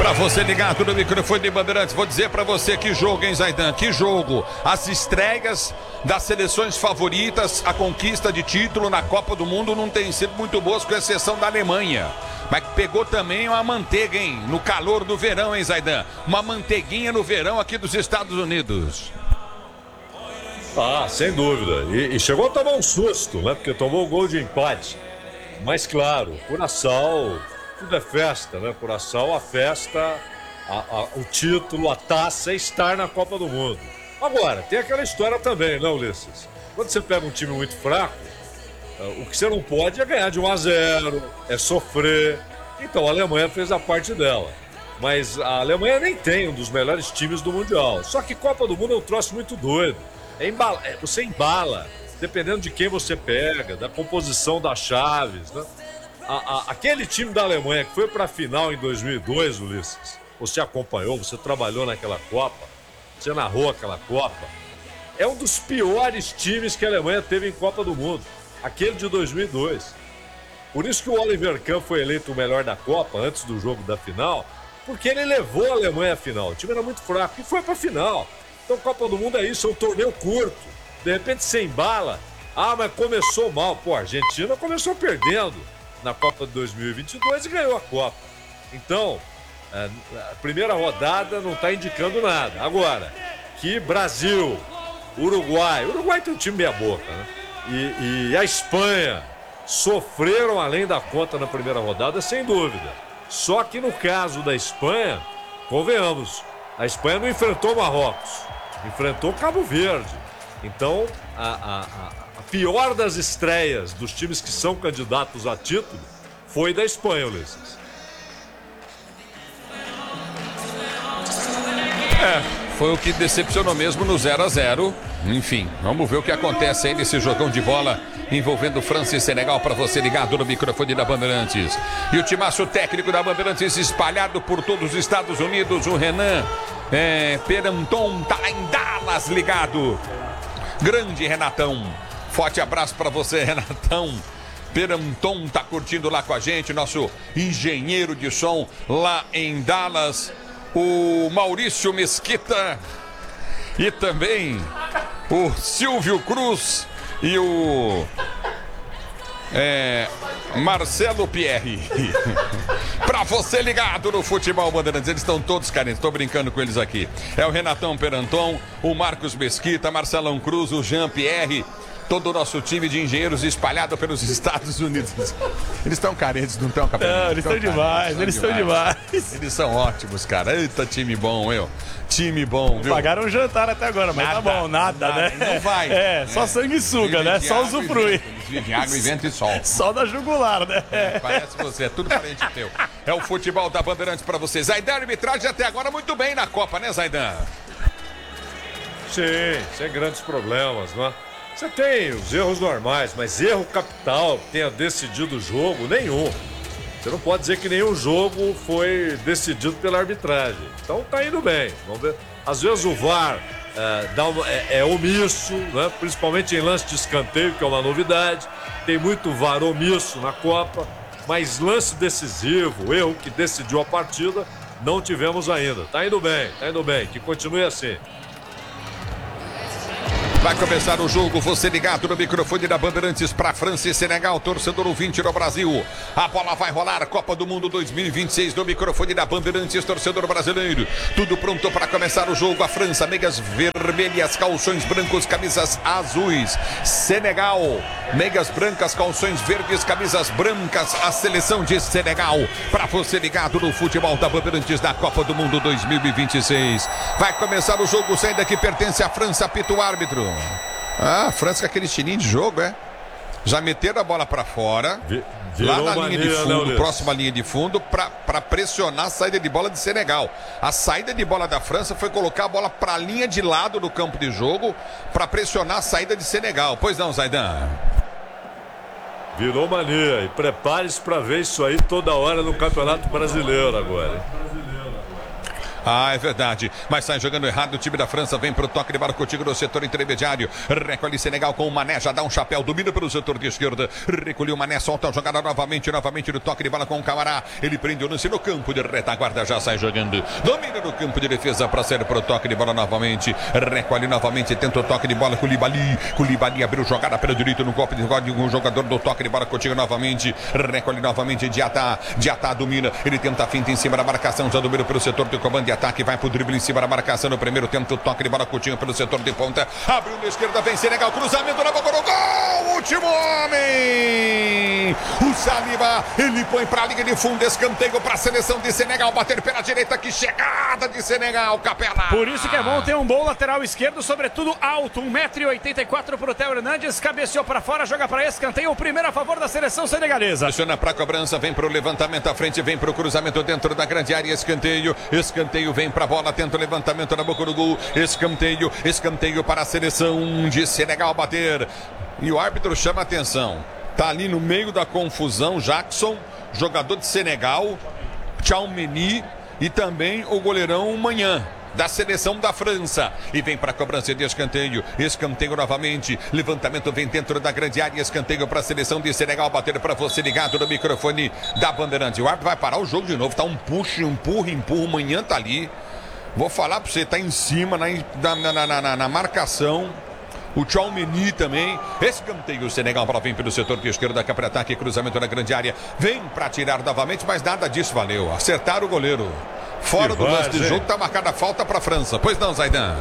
Pra você ligado no microfone de Bandeirantes, vou dizer pra você que jogo, hein, Zaidan? Que jogo! As estreias das seleções favoritas, a conquista de título na Copa do Mundo não tem sido muito boas, com exceção da Alemanha. Mas pegou também uma manteiga, hein? No calor do verão, hein, Zaidan? Uma manteiguinha no verão aqui dos Estados Unidos. Ah, sem dúvida. E chegou a tomar um susto, né? Porque tomou o gol de empate. Mas claro, Curaçao, tudo é festa, né? Curaçao, a festa, o título, a taça é estar na Copa do Mundo. Agora, tem aquela história também, né, Ulisses? Quando você pega um time muito fraco, o que você não pode é ganhar de 1-0, é sofrer. Então a Alemanha fez a parte dela. Mas a Alemanha nem tem um dos melhores times do Mundial. Só que Copa do Mundo é um troço muito doido. Você embala, dependendo de quem você pega, da composição das chaves, né? Aquele time da Alemanha que foi para a final em 2002, Ulisses, você acompanhou, você trabalhou naquela Copa, você narrou aquela Copa, é um dos piores times que a Alemanha teve em Copa do Mundo, aquele de 2002. Por isso que o Oliver Kahn foi eleito o melhor da Copa antes do jogo da final, porque ele levou a Alemanha à final. O time era muito fraco e foi para a final. Então Copa do Mundo é isso, é um torneio curto. De repente você embala. Ah, mas começou mal. Pô, a Argentina começou perdendo na Copa de 2022 e ganhou a Copa. Então, a primeira rodada não está indicando nada. Agora, que Brasil, Uruguai tem um time meia boca, né? E a Espanha sofreram além da conta na primeira rodada, sem dúvida. Só que no caso da Espanha, convenhamos, a Espanha não enfrentou Marrocos, enfrentou Cabo Verde. Então, a pior das estreias dos times que são candidatos a título foi da Espanha, Ulisses. Foi o que decepcionou mesmo no 0-0. Enfim, vamos ver o que acontece aí nesse jogão de bola envolvendo França e Senegal, para você ligado no microfone da Bandeirantes. E o timaço técnico da Bandeirantes espalhado por todos os Estados Unidos, o Renan Peranton tá lá em Dallas ligado. Grande Renatão, forte abraço para você, Renatão. Peranton tá curtindo lá com a gente, nosso engenheiro de som lá em Dallas. O Maurício Mesquita e também o Silvio Cruz e o Marcelo Pierre. Pra você ligado no Futebol Bandeirantes, eles estão todos carentes, tô brincando com eles aqui. É o Renatão Peranton, o Marcos Mesquita, Marcelão Cruz, o Jean Pierre, todo o nosso time de engenheiros espalhado pelos Estados Unidos. Eles estão carentes, não estão, Capitão? Não, eles estão demais, eles estão demais. Eles são ótimos, cara. Eita, time bom, time bom, viu? Pagaram um jantar até agora, mas tá bom, nada, né? Não vai. Só sanguessuga, né? Só usufrui. Eles vivem água e vento e sol. Só da jugular, né? Parece você, é tudo parente teu. É o futebol da Bandeirantes pra você. Zaidan, arbitragem até agora muito bem na Copa, né, Zaidan? Sim, sem grandes problemas, não é? Você tem os erros normais, mas erro capital que tenha decidido o jogo, nenhum. Você não pode dizer que nenhum jogo foi decidido pela arbitragem. Então tá indo bem. Vamos ver. Às vezes o VAR é omisso, né? Principalmente em lance de escanteio, que é uma novidade. Tem muito VAR omisso na Copa, mas lance decisivo, erro que decidiu a partida, não tivemos ainda. Tá indo bem, que continue assim. Vai começar o jogo, você ligado no microfone da Bandeirantes para França e Senegal, torcedor ouvinte no Brasil. A bola vai rolar, Copa do Mundo 2026 no microfone da Bandeirantes, torcedor brasileiro. Tudo pronto para começar o jogo. A França, meias vermelhas, calções brancos, camisas azuis. Senegal, meias brancas, calções verdes, camisas brancas. A seleção de Senegal, para você ligado no futebol da Bandeirantes da Copa do Mundo 2026. Vai começar o jogo, saída que pertence à França, apita o árbitro. A França com aquele estilinho de jogo, já meteram a bola para fora, lá na linha de fundo, próxima linha de fundo, para pressionar a saída de bola de Senegal. A saída de bola da França foi colocar a bola para a linha de lado do campo de jogo, para pressionar a saída de Senegal. Pois não, Zaidan? Virou mania, e prepare-se para ver isso aí toda hora no Campeonato Brasileiro agora, hein? Ah, é verdade. Mas sai jogando errado o time da França. Vem pro toque de bola contigo no setor intermediário. Recolhe Senegal com o Mané. Já dá um chapéu. Domina pelo setor de esquerda. Recolheu o Mané. Solta a jogada novamente no toque de bola com o Camará. Ele prende o lance no campo de retaguarda. Já sai jogando. Domina no campo de defesa para sair pro toque de bola novamente. Recolhe novamente. Tenta o toque de bola com o Koulibaly. Koulibaly abriu jogada pela direita no golpe de um jogador do toque de bola contigo novamente. Recolhe novamente. Diatá domina. Ele tenta a finta em cima da marcação. Já domina pelo setor de comando de ataque. Vai pro drible em cima da marcação. No primeiro tempo, o toque de bola Coutinho pelo setor de ponta. Abriu na esquerda. Vem Senegal. Cruzamento na boca do gol. Último homem. O Saliba. Ele põe pra linha de fundo. Escanteio pra seleção de Senegal. Bater pela direita. Que chegada de Senegal. Capela. Por isso que é bom ter um bom lateral esquerdo, sobretudo alto. 1,84 m pro Theo Hernandes. Cabeceou pra fora. Joga pra escanteio. O primeiro a favor da seleção senegalesa. Pressiona pra cobrança. Vem pro levantamento à frente. Vem pro cruzamento dentro da grande área. Escanteio. Escanteio. Vem pra bola. Tenta o levantamento na boca do gol. Escanteio para a seleção de Senegal bater. E o árbitro chama a atenção. Tá ali no meio da confusão Jackson, jogador de Senegal, Tchouaméni e também o goleirão Manhã, da seleção da França. E vem para a cobrança de escanteio. Escanteio novamente. Levantamento vem dentro da grande área. Escanteio para a seleção de Senegal. Bater para você ligado no microfone da Bandeirante. O árbitro vai parar o jogo de novo. Tá um puxa, empurra. Manhã tá ali. Vou falar para você, tá em cima na marcação. O Tchouaméni também. Escanteio. O Senegal para vem pelo setor de esquerda. Cá para ataque. Cruzamento na grande área. Vem para tirar novamente, mas nada disso valeu. Acertaram o goleiro. Fora do lance de jogo, tá marcada a falta para a França. Pois não, Zaidan?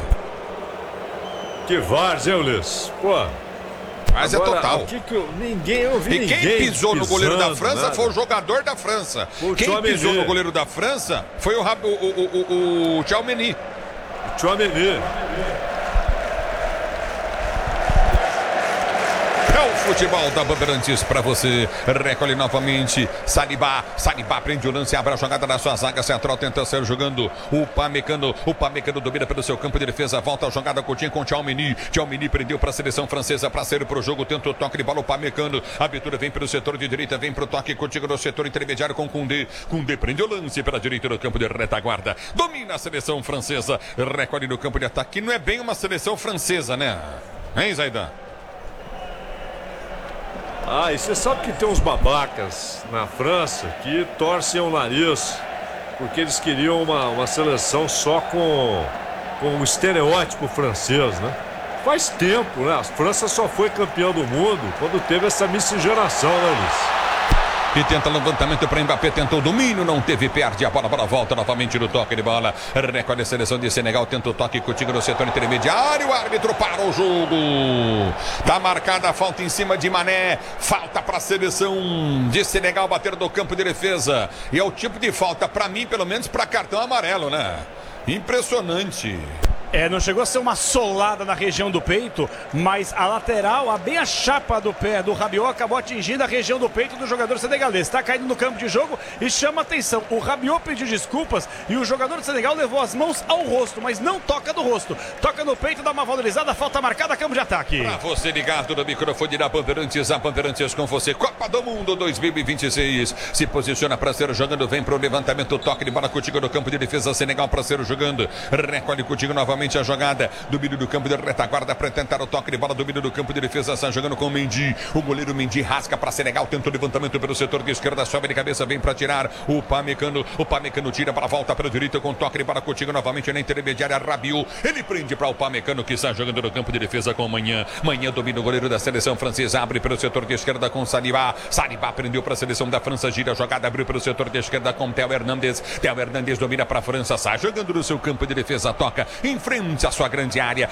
Que várzea, Ulisses. Pô. Mas agora, é total. Eu vi ninguém quem pisou no goleiro da França nada. foi o jogador da França. Quem pisou no goleiro da França foi o Tchouaméni. Futebol da Bandeirantes para você. Recolhe novamente. Saliba prende o lance, abre a jogada na sua zaga central, tenta sair jogando. O Pamecano domina pelo seu campo de defesa. Volta a jogada com o Tchouaméni. Tchouaméni prendeu para a seleção francesa para sair para o jogo. Tenta o toque de bola. O Pamecano. A abertura vem pelo setor de direita. Vem para o toque contigo no setor intermediário com Koundé. Koundé prende o lance pela direita do campo de retaguarda. Domina a seleção francesa. Recolhe no campo de ataque. Não é bem uma seleção francesa, né? Hein, Zaidan? E você sabe que tem uns babacas na França que torcem o nariz porque eles queriam uma seleção só com o estereótipo francês, né? Faz tempo, né? A França só foi campeã do mundo quando teve essa miscigenação, né, Luiz? E tenta levantamento para Mbappé, tentou o domínio, não teve, perde a bola volta novamente no toque de bola. Recolhe a seleção de Senegal, tenta o toque contigo no setor intermediário. O árbitro para o jogo. Tá marcada a falta em cima de Mané. Falta para a seleção de Senegal bater no campo de defesa. E é o tipo de falta, para mim, pelo menos, para cartão amarelo, né? Impressionante. Não chegou a ser uma solada na região do peito, mas a lateral, bem a chapa do pé do Rabiot acabou atingindo a região do peito do jogador senegalês. Está caindo no campo de jogo e chama atenção. O Rabiot pediu desculpas e o jogador do Senegal levou as mãos ao rosto, mas não toca no rosto. Toca no peito, dá uma valorizada, falta marcada, campo de ataque. Pra você ligado no microfone da Bandeirantes, a Bandeirantes com você. Copa do Mundo 2026. Se posiciona para ser jogando, vem pro levantamento, toque de bola contigo no campo de defesa. Senegal para ser jogando. Recolhe contigo novamente a jogada, domínio do campo de retaguarda para tentar o toque de bola, domínio do campo de defesa, está jogando com o Mendy, o goleiro Mendy rasga para Senegal, tenta o levantamento pelo setor de esquerda, sobe de cabeça, vem para tirar, o Pamecano tira para a volta para a direita com toque de bola contigo novamente na intermediária, Rabiot, ele prende para o Pamecano que está jogando no campo de defesa com Manhã domina o goleiro da seleção francesa, abre pelo setor de esquerda com Saliba prendeu para a seleção da França, gira a jogada, abriu pelo setor de esquerda com Theo Hernandes domina para a França, sai jogando no seu campo de defesa, toca em frente à sua grande área,